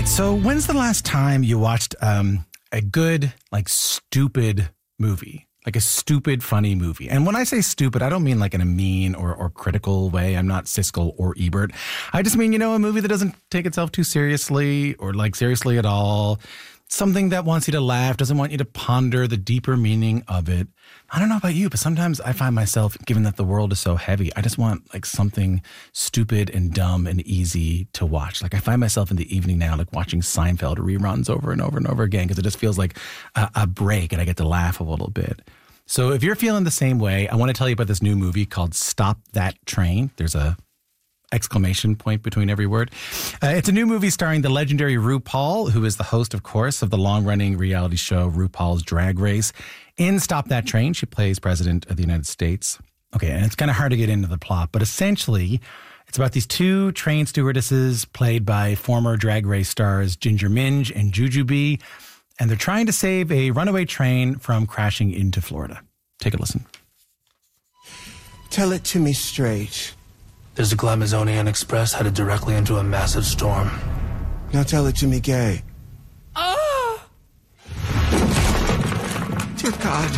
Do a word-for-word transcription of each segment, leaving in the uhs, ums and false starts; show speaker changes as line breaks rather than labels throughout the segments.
right, so when's the last time you watched um, a good, like, stupid movie? Like a stupid, funny movie. And when I say stupid, I don't mean like in a mean or, or critical way. I'm not Siskel or Ebert. I just mean, you know, a movie that doesn't take itself too seriously or like seriously at all. Something that wants you to laugh, doesn't want you to ponder the deeper meaning of it. I don't know about you, but sometimes I find myself, given that the world is so heavy, I just want like something stupid and dumb and easy to watch. Like I find myself in the evening now, like watching Seinfeld reruns over and over and over again because it just feels like a, a break and I get to laugh a little bit. So if you're feeling the same way, I want to tell you about this new movie called Stop That Train. There's a exclamation point between every word. Uh, it's a new movie starring the legendary RuPaul, who is the host, of course, of the long-running reality show RuPaul's Drag Race. In Stop That Train, she plays President of the United States. Okay, and it's kind of hard to get into the plot, but essentially, it's about these two train stewardesses played by former Drag Race stars Ginger Minj and Jujubee, and they're trying to save a runaway train from crashing into Florida. Take a listen.
Tell it to me straight.
There's a Glamazonian Express headed directly into a massive storm.
Now tell it to me gay.
Ah!
Dear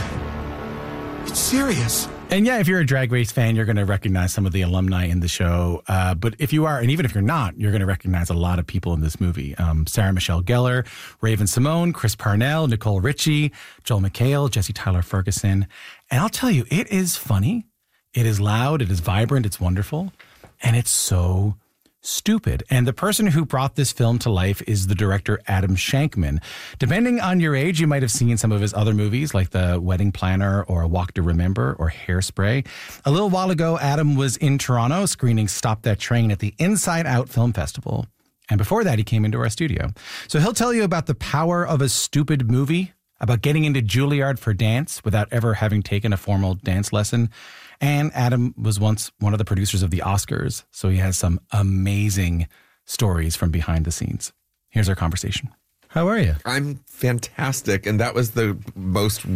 God. It's serious.
And yeah, if you're a Drag Race fan, you're going to recognize some of the alumni in the show. Uh, but if you are, and even if you're not, you're going to recognize a lot of people in this movie. Um, Sarah Michelle Gellar, Raven Simone, Chris Parnell, Nicole Richie, Joel McHale, Jesse Tyler Ferguson. And I'll tell you, it is funny. It is loud. It is vibrant. It's wonderful. And it's so stupid. And the person who brought this film to life is the director, Adam Shankman. Depending on your age, you might have seen some of his other movies like The Wedding Planner or A Walk to Remember or Hairspray. A little while ago, Adam was in Toronto screening Stop That Train at the Inside Out Film Festival. And before that, he came into our studio. So he'll tell you about the power of a stupid movie, about getting into Juilliard for dance without ever having taken a formal dance lesson. And Adam was once one of the producers of the Oscars, so he has some amazing stories from behind the scenes. Here's our conversation. How are you?
I'm fantastic, and that was the most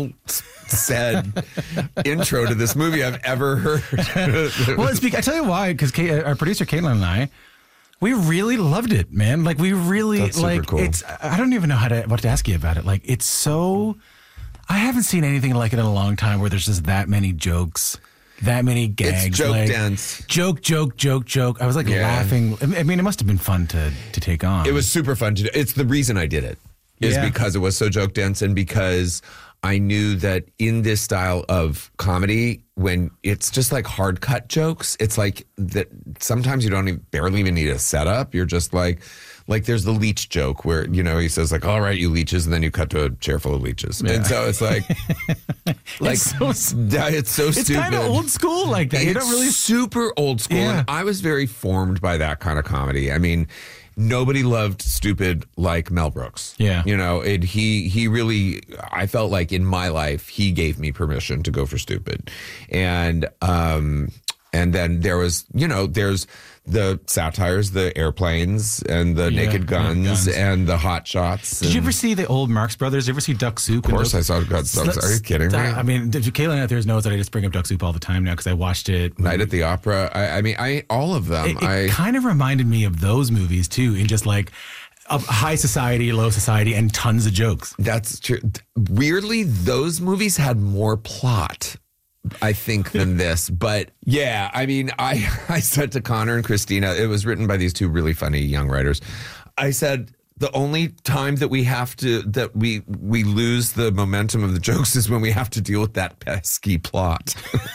well-said intro to this movie I've ever heard.
Well, it's because, I tell you why, because our producer Caitlin and I, we really loved it, man. Like, we really,
That's super
like,
cool.
it's, I don't even know how to, what to ask you about it. Like, it's so... I haven't seen anything like it in a long time where there's just that many jokes, that many gags.
It's joke
like,
dense.
Joke, joke, joke, joke. I was like
Yeah.
laughing. I mean, it must have been fun to to take on.
It was super fun to do. It's the reason I did it, is
Yeah.
because it was so joke dense and because I knew that in this style of comedy, when it's just like hard cut jokes, it's like that sometimes you don't even, barely even need a setup. You're just like, like there's the leech joke where, you know, he says like, all right, you leeches, and then you cut to a chair full of leeches.
Yeah.
And so it's like, like
It's so s-
yeah, it's so
it's
stupid.
kind of old school like that. You
It's
don't really.
super old school.
Yeah.
And I was very formed by that kind of comedy. I mean, nobody loved stupid like Mel Brooks.
Yeah.
You know, it, he, he really, I felt like in my life, he gave me permission to go for stupid. And, um, and then there was, you know, there's the satires, the airplanes and the
Yeah,
naked
yeah,
guns,
guns.
and the hot shots.
Did you ever see the old Marx Brothers? Did you ever see Duck Soup?
Of course I saw Duck Soup. Are you kidding me?
I mean, Caitlin out there knows that I just bring up Duck Soup all the time now because I watched it.
Night at the Opera. I, I mean, I all of them.
It,
I
it kind of reminded me of those movies too, in just like a high society, low society, and tons of jokes.
That's true. Weirdly, those movies had more plot, I think, than this. But yeah, I mean, I, I said to Connor and Christina, it was written by these two really funny young writers. I said, the only time that we have to, that we we lose the momentum of the jokes is when we have to deal with that pesky plot.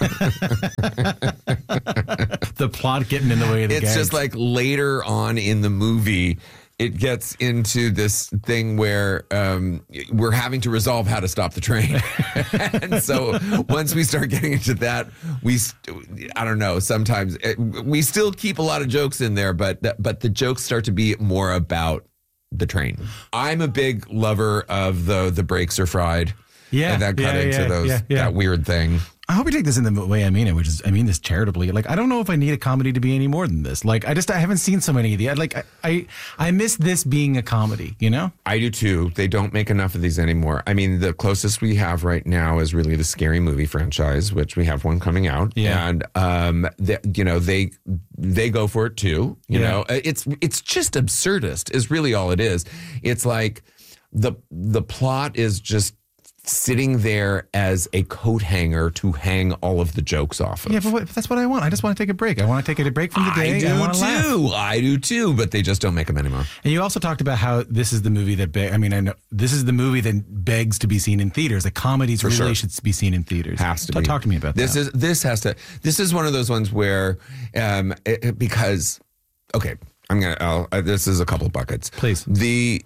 The plot getting in the way of the
It's
gags.
just like later on in the movie, it gets into this thing where um, we're having to resolve how to stop the train. And so once we start getting into that, we, st- I don't know, sometimes it, we still keep a lot of jokes in there, but, th- but the jokes start to be more about the train. I'm a big lover of the, the brakes are fried.
Yeah,
And that cut
yeah,
into
yeah,
those,
yeah, yeah.
that weird thing.
I hope you take this in the way I mean it, which is I mean this charitably. Like I don't know if I need a comedy to be any more than this. Like I just I haven't seen so many of these. Like I I, I miss this being a comedy. You know?
I do too. They don't make enough of these anymore. I mean, the closest we have right now is really the Scary Movie franchise, which we have one coming out.
Yeah.
And um, they, you know they they go for it too. You
Yeah.
know, it's it's just absurdist is really all it is. It's like the the plot is just sitting there as a coat hanger to hang all of the jokes off of.
Yeah, but, what, but that's what I want. I just want to take a break. I want to take a break from the day.
I do
want to laugh.
too. I do too. But they just don't make them anymore.
And you also talked about how this is the movie that, be- I mean, I know this is the movie that begs to be seen in theaters. The comedies
For
really
sure.
should be seen in theaters.
Has to
talk,
be.
Talk to me about
this
that.
is this has to. This is one of those ones where, um, it, it- because, okay, I'm gonna. I'll, uh, this is a couple buckets.
Please.
The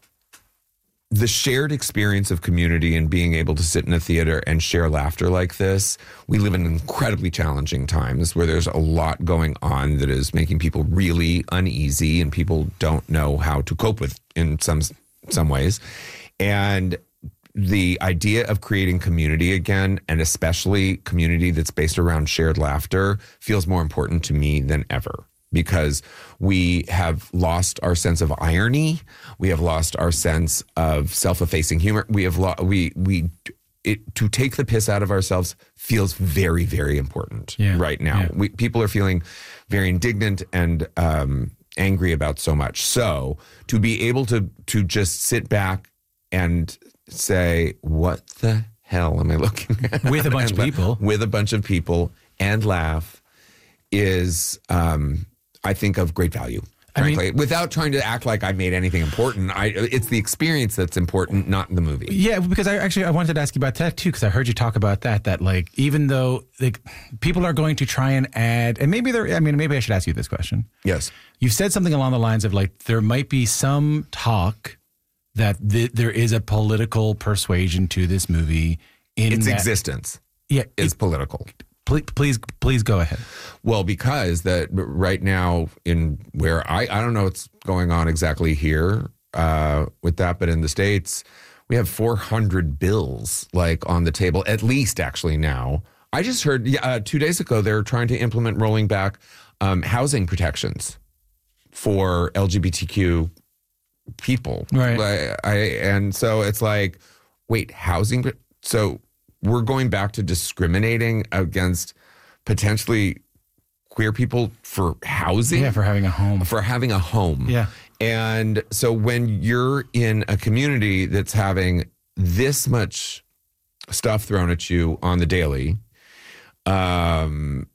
the shared experience of community and being able to sit in a theater and share laughter like this. We live in incredibly challenging times where there's a lot going on that is making people really uneasy, and people don't know how to cope with in some some ways. And the idea of creating community again, and especially community that's based around shared laughter, feels more important to me than ever, because we have lost our sense of irony. We have lost our sense of self-effacing humor. We have lo- we we it, to take the piss out of ourselves feels very, very important
Yeah.
right now.
Yeah.
We, people are feeling very indignant and um, angry about so much. So to be able to to just sit back and say, what the hell am I looking at?
With a bunch
And
of
la-
people.
With a bunch of people and laugh is, um, I think, of great value.
I mean-
Frankly, without trying to act like I made anything important, I, it's the experience that's important, not the movie.
Yeah, because I actually I wanted to ask you about that too, because I heard you talk about that. That like even though like people are going to try and add, and maybe they're. I mean, maybe I should ask you this question.
Yes.
You've said something along the lines of like there might be some talk that th- there is a political persuasion to this movie. In
Its
that,
existence
yeah,
is
it,
political.
please, please, please go ahead.
Well, because that right now in where I, I don't know what's going on exactly here uh, with that, but in the States, we have four hundred bills like on the table, at least actually now. I just heard yeah, uh, two days ago, they're trying to implement rolling back um, housing protections for L G B T Q people.
Right.
Like, I, and so it's like, wait, housing? So we're going back to discriminating against potentially queer people for housing,
Yeah, for having a home.
for having a home.
Yeah.
And so when you're in a community that's having this much stuff thrown at you on the daily, um,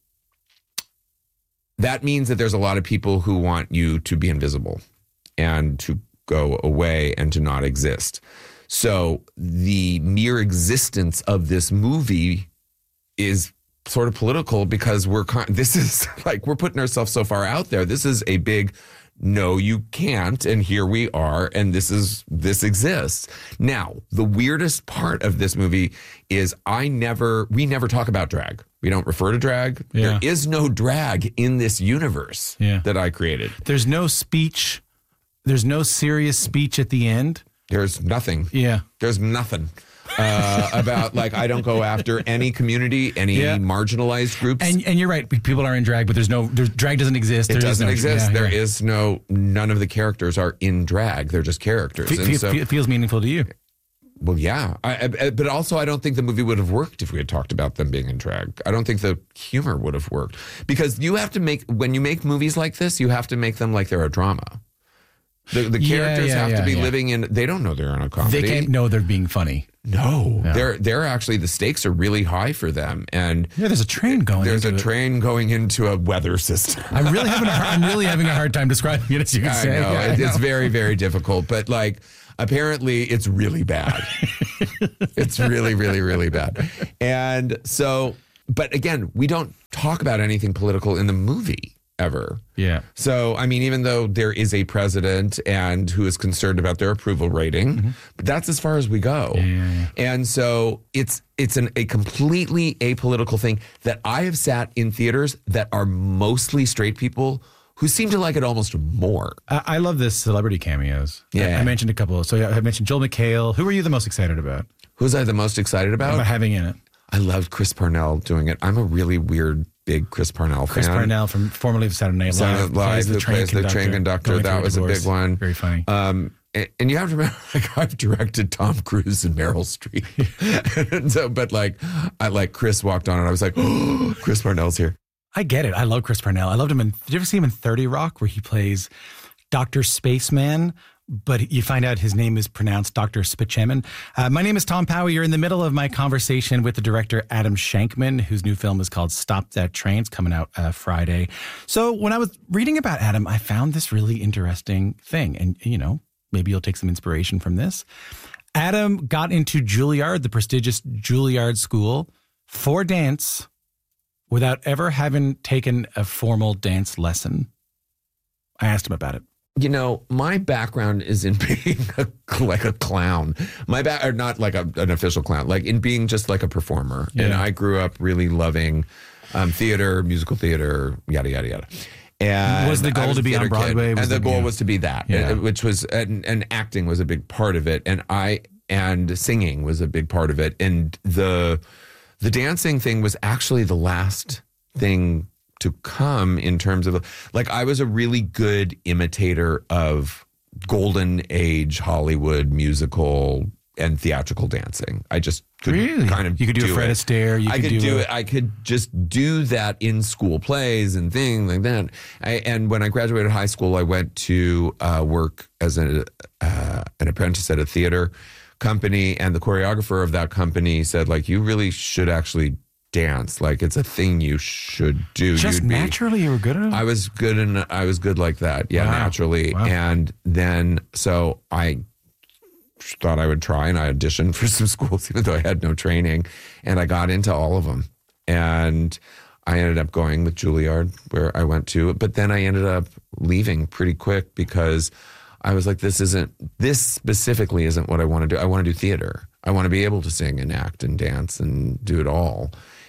that means that there's a lot of people who want you to be invisible and to go away and to not exist. So the mere existence of this movie is sort of political, because we're con- this is like we're putting ourselves so far out there. This is a big no, you can't, and here we are, and this is this exists. Now, the weirdest part of this movie is I never we never talk about drag. We don't refer to drag.
Yeah.
There is no drag in this universe
Yeah.
that I created.
There's no speech. There's no serious speech at the end.
There's nothing.
Yeah.
There's nothing uh, about like I don't go after any community, any
Yeah.
marginalized groups.
And and you're right. People are in drag, but there's no there's, drag doesn't exist.
it
There is
doesn't
no-
exist.
yeah,
There
yeah.
is no. None of the characters are in drag. They're just characters.
Fe-
and
fe-
so,
fe- feels meaningful to you.
well, yeah. I, I, but also, I don't think the movie would have worked if we had talked about them being in drag. I don't think the humor would have worked, because you have to make when you make movies like this, you have to make them like they're a drama. The, the
Yeah,
characters
yeah,
have to
yeah,
be
yeah.
living in. They don't know they're in a comedy.
They can't know they're being funny.
No,
No.
they're they're actually the stakes are really high for them, and
Yeah, there's a train going.
there's a
into it.
train going into a weather system.
I'm really having a hard, I'm really having a hard time describing it, as you can
I
say.
know
Yeah, I
it, it's
know.
very very difficult, but like apparently it's really bad. It's really really really bad, and so but again, we don't talk about anything political in the movie ever.
Yeah.
So, I mean, even though there is a president and who is concerned about their approval rating, but that's as far as we go.
Mm-hmm. yeah,
And so it's it's an, a completely apolitical thing that I have sat in theaters that are mostly straight people who seem to like it almost more.
I, I love this celebrity cameos. I,
Yeah.
I mentioned a couple. So yeah, I mentioned Joel McHale. Who are you the most excited about?
Who's I the most excited about?
About having in it?
I loved Chris Parnell doing it. I'm a really weird, big Chris Parnell
Chris
fan.
Chris Parnell from formerly of Saturday Night Live,
Saturday Night Live,
plays the
who
train
plays the
conductor.
train conductor.
going
That
through
was a
divorce.
big one.
Very funny.
Um, and, and you have to remember, like, I've directed Tom Cruise and Meryl Streep. and so, but like, I like Chris walked on and I was like, oh, Chris Parnell's here.
I get it. I love Chris Parnell. I loved him in, did you ever see him in thirty Rock where he plays Doctor Spaceman, but you find out his name is pronounced Doctor Spaceman? Uh, my name is Tom Powie. You're in the middle of my conversation with the director, Adam Shankman, whose new film is called Stop That Train. It's coming out uh, Friday. So when I was reading about Adam, I found this really interesting thing. And, you know, maybe you'll take some inspiration from this. Adam got into Juilliard, the prestigious Juilliard school, for dance without ever having taken a formal dance lesson. I asked him about it.
You know, my background is in being a, like a clown. My back, or not like a, an official clown, like in being just like a performer.
Yeah.
And I grew up really loving um, theater, musical theater, yada yada yada. And
Was the
I
goal
was
to
a
be on
theater
Broadway?
kid,
Was
and the
the-
goal
yeah.
was to be that,
Yeah.
uh, which was and, and acting was a big part of it, and I and singing was a big part of it, and the the dancing thing was actually the last thing to come in terms of like I was a really good imitator of golden age Hollywood musical and theatrical dancing. I just could
Really?
kind of
You could do a Fred
it.
Astaire, you
I
could
could
do
do
a-
it. I could just do that in school plays and things like that. I, and when I graduated high school, I went to uh, work as a, uh, an apprentice at a theater company, and the choreographer of that company said, like, you really should actually dance. Like, it's a thing you should do.
Just
You'd be-
naturally, you were good at it?
I was good and I was good like that. Yeah,
Wow.
naturally.
Wow.
And then so I thought I would try and I auditioned for some schools, even though I had no training. And I got into all of them. And I ended up going with Juilliard, where I went to. But then I ended up leaving pretty quick because I was like, this isn't, this specifically isn't what I want to do. I want to do theater. I want to be able to sing and act and dance and do it all.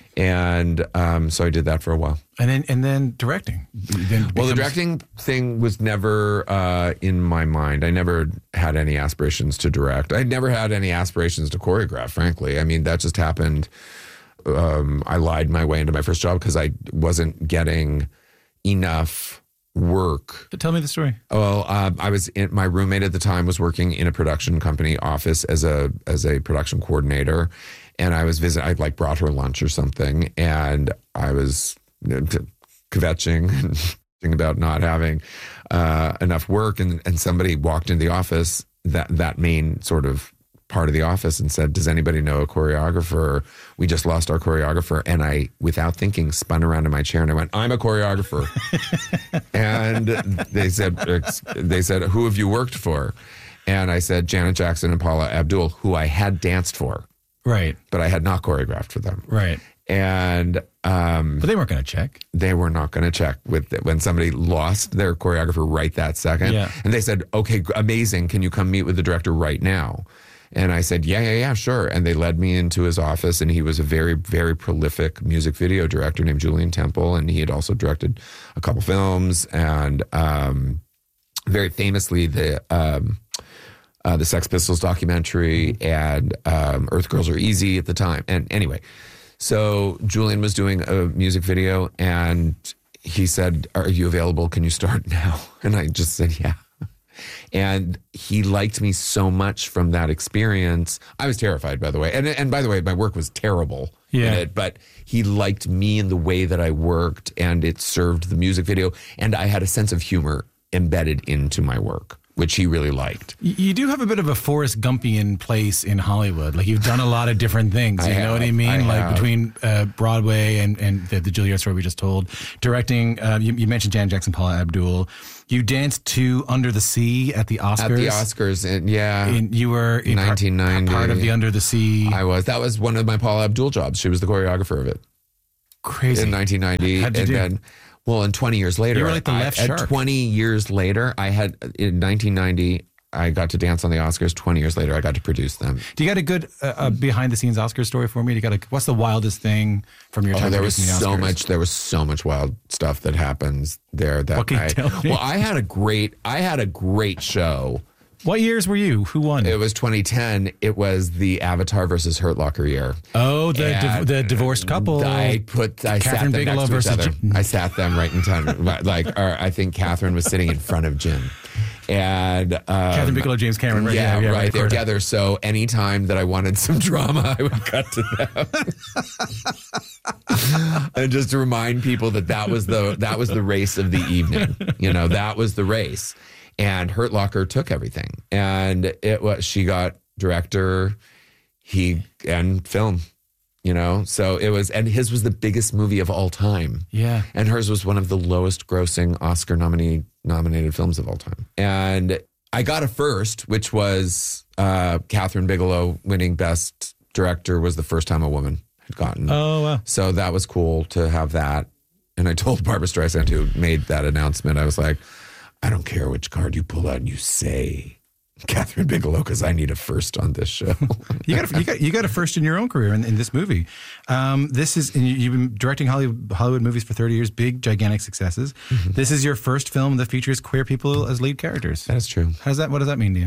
And um, so I did that for a while.
And then and then directing. Then
Well, the
becomes-
directing thing was never uh, in my mind. I never had any aspirations to direct. I never had any aspirations to choreograph, frankly. I mean, that just happened. Um, I lied my way into my first job because I wasn't getting enough work.
Tell me the story.
Well, uh, I was in, my roommate at the time was working in a production company office as a as a production coordinator, and I was visiting. I like brought her lunch or something, and I was you know, t- kvetching and thinking about not having uh, enough work, and and somebody walked into the office, that that main sort of part of the office, and said, "Does anybody know a choreographer? We just lost our choreographer." And I, without thinking, spun around in my chair and I went, "I'm a choreographer." And they said, "They said, who have you worked for?" And I said, "Janet Jackson and Paula Abdul, who I had danced for,
Right,
but I had not choreographed for them."
right.
And um,
But they weren't going to check.
they were not going to check with it when somebody lost their choreographer right that second.
Yeah.
And they said, "Okay, g- amazing. Can you come meet with the director right now?" And I said, yeah, yeah, yeah, sure. And they led me into his office, and he was a very, very prolific music video director named Julian Temple. And he had also directed a couple films, and um, very famously the um, uh, the Sex Pistols documentary and um, Earth Girls Are Easy at the time. And anyway, so Julian was doing a music video, and he said, "Are you available? Can you start now?" And I just said, yeah. And he liked me so much from that experience. I was terrified, by the way. And and by the way, my work was terrible
Yeah.
in it, but he liked me and the way that I worked, and it served the music video. And I had a sense of humor embedded into my work, which he really liked.
Y- You do have a bit of a Forrest Gumpian place in Hollywood. Like, you've done a lot of different things.
I
You know what I
have,
mean?
I
like
have.
between uh, Broadway and, and the, the Juilliard story we just told. Directing, uh, you, you mentioned Janet Jackson, Paula Abdul. You danced to Under the Sea at the Oscars.
At the Oscars, and yeah,
And you were in part-
nineteen ninety.
part of the Under the Sea.
I was. That was one of my Paula Abdul jobs. She was the choreographer of it
Crazy.
in nineteen ninety.
How'd you
and
do?
then, well, and twenty years later,
You were like the
I-
left
at
shark.
twenty years later, I had in nineteen ninety. I got to dance on the Oscars. twenty years later, I got to produce them.
Do you got a good uh, uh, behind the scenes Oscar story for me? Do you got a, what's the wildest thing from your time
Oh, there was
producing the
so
Oscars?
much. There was so much wild stuff that happens there. That
What can you
night.
tell me?
Well, I had a great. I had a great show
What years were you? Who won?
It was twenty ten. It was the Avatar versus Hurt Locker year.
Oh, the div- the divorced couple.
I put I
Catherine
sat them
Bigelow
next to each
versus
other.
Jin.
I sat them right in time. Like, or I think Catherine was sitting in front of Jin, and um,
Catherine Bigelow, James Cameron. Right?
Yeah,
Yeah, yeah,
right.
right,
They're
of course.
together. So anytime that I wanted some drama, I would cut to them, and just to remind people that that was the that was the race of the evening. You know, that was the race. And Hurt Locker took everything, and it was she got director, he and film, you know. So it was, and his was the biggest movie of all time.
Yeah,
and hers was one of the lowest grossing Oscar nominee nominated films of all time. And I got a first, which was uh, Catherine Bigelow winning Best Director was the first time a woman had gotten.
Oh wow!
So that was cool to have that. And I told Barbara Streisand, who made that announcement, I was like, I don't care which card you pull out and you say Catherine Bigelow because I need a first on this show.
you got a, you got you got a first in your own career in, in this movie. Um, this is and you, you've been directing Hollywood, Hollywood movies for thirty years, big gigantic successes. Mm-hmm. This is your first film that features queer people as lead characters.
That is true.
How does that? What does that mean to you?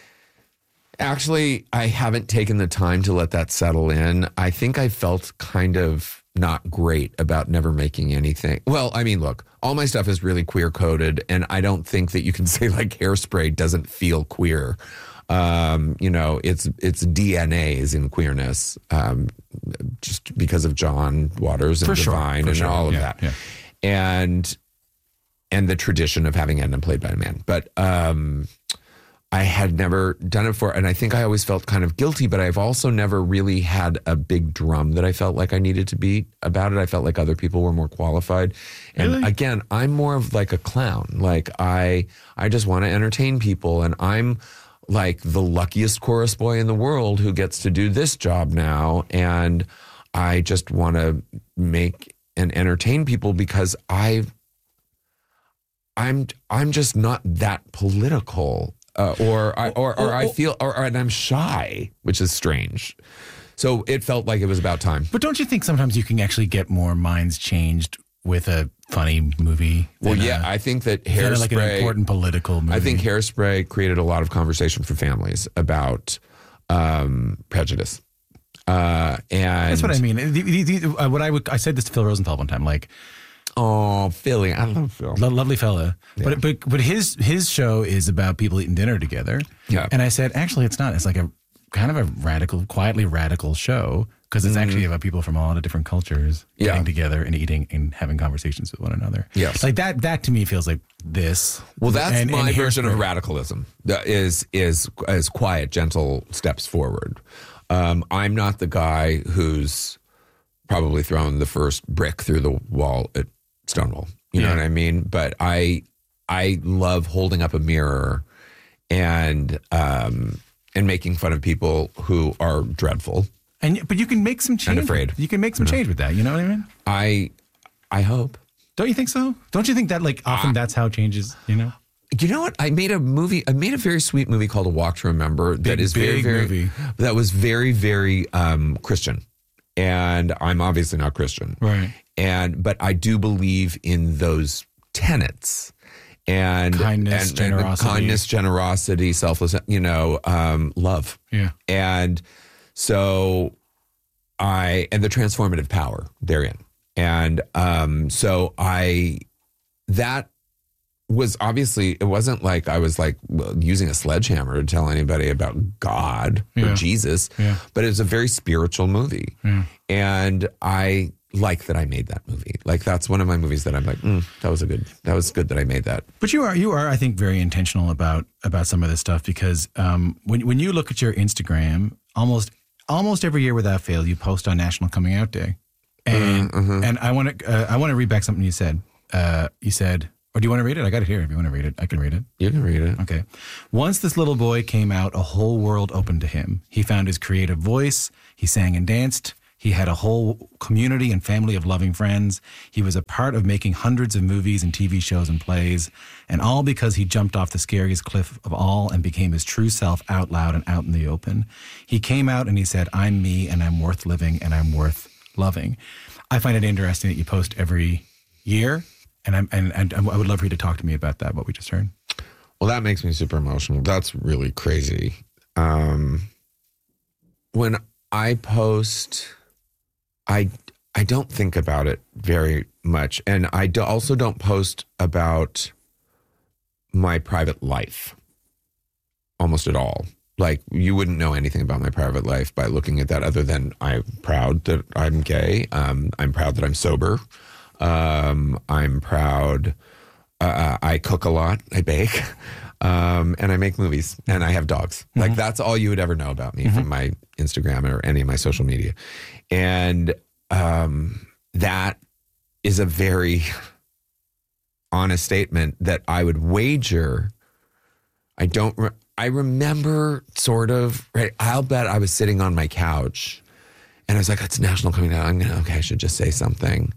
Actually, I haven't taken the time to let that settle in. I think I felt kind of not great about never making anything. Well, I mean, look, all my stuff is really queer coded, and I don't think that you can say like Hairspray doesn't feel queer. Um, you know, its its D N A is in queerness, um, just because of John Waters and
For sure,
Divine
for
and
sure.
all of
Yeah,
that,
yeah.
and and the tradition of having Edna played by a man, but. Um, I had never done it before, and I think I always felt kind of guilty, but I've also never really had a big drum that I felt like I needed to beat about it. I felt like other people were more qualified. And
Really?
again, I'm more of like a clown. Like I I just want to entertain people, and I'm like the luckiest chorus boy in the world who gets to do this job now, and I just want to make and entertain people because I I'm I'm just not that political. Uh, or, I, or or I feel, or, or and I'm shy, which is strange. So it felt like it was about time.
But don't you think sometimes you can actually get more minds changed with a funny movie?
Well,
than
yeah,
a,
I think that
than
Hairspray,
like an important political movie.
I think Hairspray created a lot of conversation for families about um, prejudice. Uh, and
that's what I mean. The, the, the, uh, what I would, I said this to Phil Rosenthal one time, like,
oh, Philly, I love Phil.
Lo- lovely fella.
Yeah.
But but but his his show is about people eating dinner together.
Yeah.
And I said, actually, it's not. It's like a kind of a radical, quietly radical show because it's mm-hmm. actually about people from a lot of different cultures getting
Yeah.
together and eating and having conversations with one another.
Yes.
Like that. That to me feels like this.
Well, that's
and,
my
and
version of
Hairspray.
radicalism. That is is is quiet, gentle steps forward. Um, I'm not the guy who's probably thrown the first brick through the wall at Stonewall. You know
Yeah.
what I mean? But I I love holding up a mirror and um, and making fun of people who are dreadful.
And but you can make some change.
And afraid.
You can make some change with that. You know what I mean?
I I hope.
Don't you think so? Don't you think that like often that's how changes? You know.
You know what? I made a movie. I made a very sweet movie called A Walk to Remember. that
Big,
is very,
big
very.
movie.
That was very, very um, Christian, and I'm obviously not Christian,
Right.
And but I do believe in those tenets and
Kindness,
and,
generosity.
and kindness, generosity, selfless. You know, um, love.
Yeah.
And so I and the transformative power therein, and um, so I that. was obviously, it wasn't like I was like using a sledgehammer to tell anybody about God or
Yeah.
Jesus,
Yeah.
but it was a very spiritual movie.
Yeah.
And I like that I made that movie. Like that's one of my movies that I'm like, mm, that was a good, that was good that I made that.
But you are, you are, I think, very intentional about about some of this stuff because um, when when you look at your Instagram, almost almost every year without fail, you post on National Coming Out Day, and
Mm-hmm.
and I want to uh, I want to read back something you said. Uh, you said, or do you want to read it? I got it here. If you want to read it, I can read it.
You can read it.
Okay. Once this little boy came out, a whole world opened to him. He found his creative voice. He sang and danced. He had a whole community and family of loving friends. He was a part of making hundreds of movies and T V shows and plays, and all because he jumped off the scariest cliff of all and became his true self out loud and out in the open. He came out and he said, I'm me and I'm worth living and I'm worth loving. I find it interesting that you post every year, and I'm and, and I would love for you to talk to me about that, what we just heard.
Well, that makes me super emotional. That's really crazy. Um, when I post, I I don't think about it very much. And I do also don't post about my private life almost at all. Like, you wouldn't know anything about my private life by looking at that other than I'm proud that I'm gay. Um, I'm proud that I'm sober. Um, I'm proud. Uh, I cook a lot. I bake. Um, and I make movies. And I have dogs. Mm-hmm. Like, that's all you would ever know about me mm-hmm. from my Instagram or any of my social media. And um, that is a very honest statement that I would wager. I don't... Re- I remember sort of, right, I'll bet I was sitting on my couch and I was like, it's national coming out. I'm gonna, okay, I should just say something.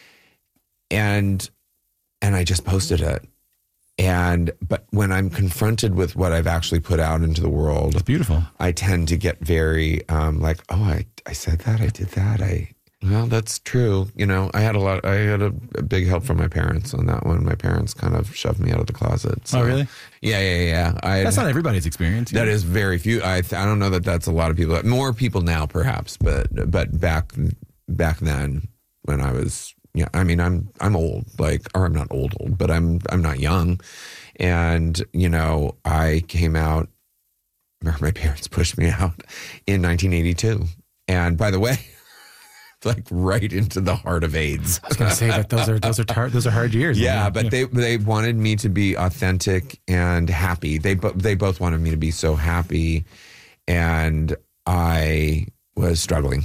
And, and I just posted it. And, but when I'm confronted with what I've actually put out into the world,
it's beautiful.
I tend to get very, um, like, oh, I, I said that, I did that. I, well, that's true. You know, I had a lot, I had a, a big help from my parents on that one. My parents kind of shoved me out of the closet. So.
Oh, really?
Yeah, yeah, yeah. I,
that's not everybody's experience.
That know? Is very few. I, I don't know that that's a lot of people. More people now, perhaps, but but back back then when I was, yeah, I mean, I'm I'm old, like, or I'm not old, old, but I'm I'm not young, and you know, I came out. My parents pushed me out in nineteen eighty-two, and by the way. Like right into the heart of AIDS.
I was going to say that those are those are tar- those are hard years.
Yeah,
man.
but yeah. they they wanted me to be authentic and happy. They bo- they both wanted me to be so happy, and I was struggling,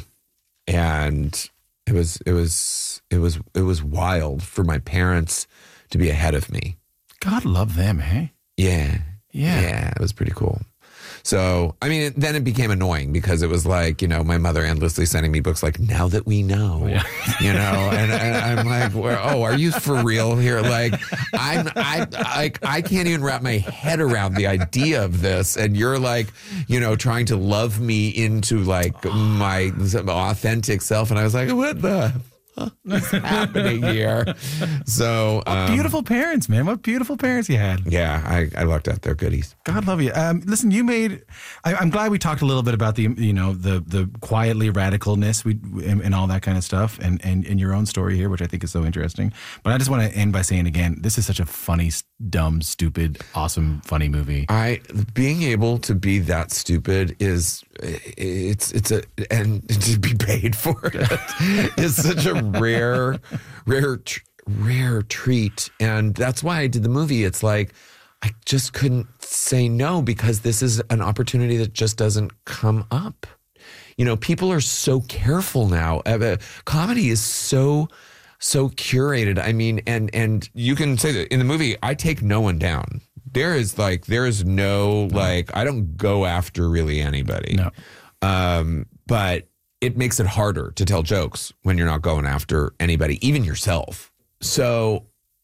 and it was it was it was it was wild for my parents to be ahead of me.
God love them, hey?
Yeah,
yeah,
yeah. It was pretty cool. So, I mean, then it became annoying because it was like, you know, my mother endlessly sending me books like, now that we know, yeah. you know, and, and I'm like, well, oh, are you for real here? Like, I'm, I, I, I can't even wrap my head around the idea of this. And you're like, you know, trying to love me into like my authentic self. And I was like, what the what's happening here? So
um, beautiful parents, man. What beautiful parents you had.
Yeah, I, I lucked out. They're goodies.
God love you. Um, listen, you made. I, I'm glad we talked a little bit about the, you know, the the quietly radicalness we and, and all that kind of stuff, and, and and your own story here, which I think is so interesting. But I just want to end by saying again, this is such a funny, dumb, stupid, awesome, funny movie.
I being able to be that stupid is it's it's a and to be paid for it is such a rare, rare, rare treat. And that's why I did the movie. It's like, I just couldn't say no because this is an opportunity that just doesn't come up. You know, people are so careful now. Uh, comedy is so, so curated. I mean, and, and you can say that in the movie, I take no one down. There is like, there is no, like, I don't go after really anybody.
No.
Um, but it makes it harder to tell jokes when you're not going after anybody, even yourself. So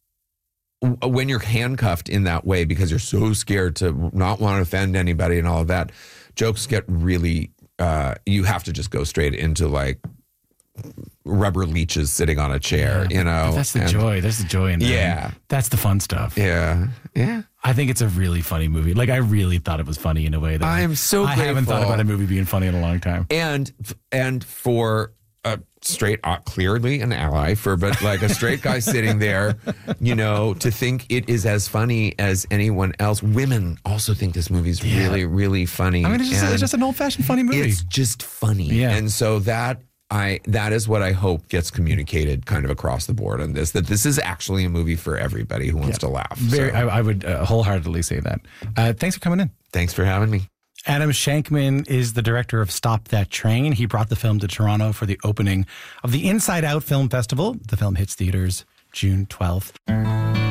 w- when you're handcuffed in that way because you're so scared to not want to offend anybody and all of that, jokes get really, uh, you have to just go straight into like rubber leeches sitting on a chair,
yeah,
you know.
But that's the
and,
joy. There's the joy in that.
Yeah.
That's the fun stuff.
Yeah. Yeah.
I think it's a really funny movie. Like, I really thought it was funny in a way that
I am so
I
grateful.
haven't thought about a movie being funny in a long time.
And and for a straight, uh, clearly an ally, for but like a straight guy sitting there, you know, to think it is as funny as anyone else. Women also think this movie's yeah. really, really funny.
I mean, it's just, it's just an old-fashioned funny movie.
It's just funny.
Yeah.
And so that I that is what I hope gets communicated kind of across the board on this, that this is actually a movie for everybody who wants yeah. to laugh.
Very,
so.
I, I would uh, wholeheartedly say that. Uh, thanks for coming in.
Thanks for having me.
Adam Shankman is the director of Stop That Train. He brought the film to Toronto for the opening of the Inside Out Film Festival. The film hits theaters June twelfth.